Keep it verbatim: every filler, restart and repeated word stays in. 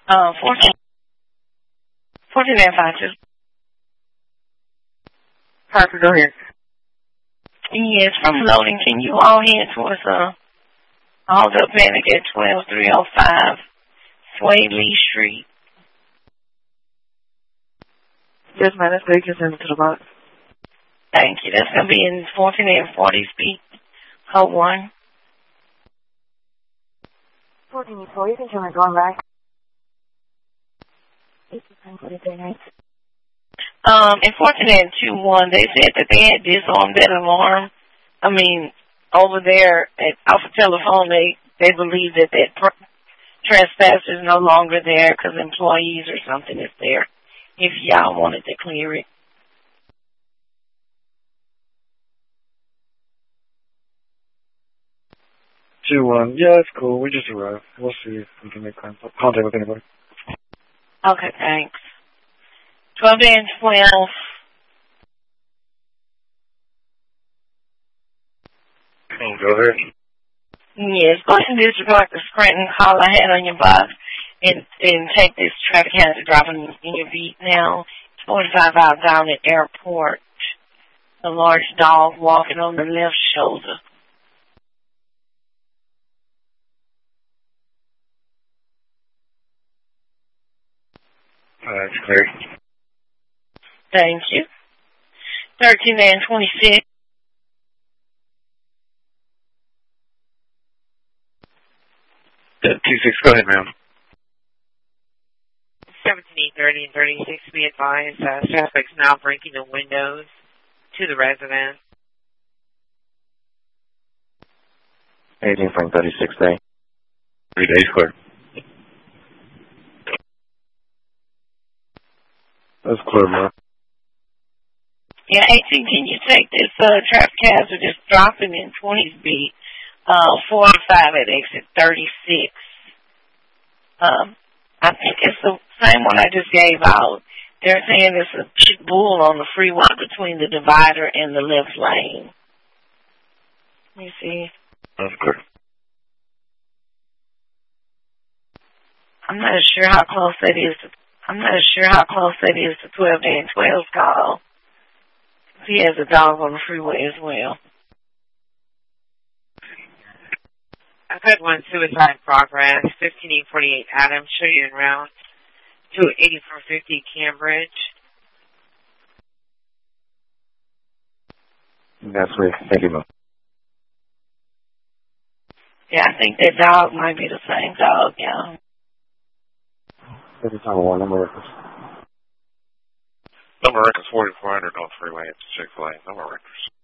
Uh, fourteen, fourteen and five two. Parker, go ahead. Yes, from loading, can you all head towards uh, hold up panic at twelve three oh five Sway Lee Street? Yes, ma'am. That's great. You can send it to the box. Thank you. That's going to be in fourteen and forty speed. Code one. fourteen and forty, you can turn it going back. Um, in fourteen and two one, they said that they had disarmed that alarm. I mean, over there at Alpha Telephone, they, they believe that that pr- trespasser is no longer there because employees or something is there. If y'all wanted to clear it. two one. Yeah, that's cool. We just arrived. We'll see if we can make contact with anybody. Okay, thanks. twelve and twelve. Oh, go ahead. Yes, go ahead and disregard the Scranton call I had on your box and, and take this traffic hazard driving in your beat now. It's forty-five out down at airport. A large dog walking on the left shoulder. That's clear. Thank you. thirteen and twenty-six. two six, go ahead, ma'am. seventeen thirty and thirty-six, be advised, uh, suspects now breaking the windows to the residence. eighteen Frank thirty-six day. Three days clear. That's clear, ma'am. Yeah, eighteen, can you take this uh, traffic hazard that's dropping in twenties beat, uh, forty-five at exit thirty-six? Um, I think it's the same one I just gave out. They're saying there's a pit bull on the freeway between the divider and the left lane. Let me see. That's clear. I'm not sure how close that is to, I'm not sure how close that is to twelve and twelve's call. He has a dog on the freeway as well. I've had one suicide progress, fifteen forty-eight Adams, show you en route to eighty-four fifty Cambridge. That's clear. Thank you, ma'am. Yeah, I think that dog might be the same dog, yeah. Every time one number records. Number records forty-four hundred on freeway at Chick-fil-A. Number records.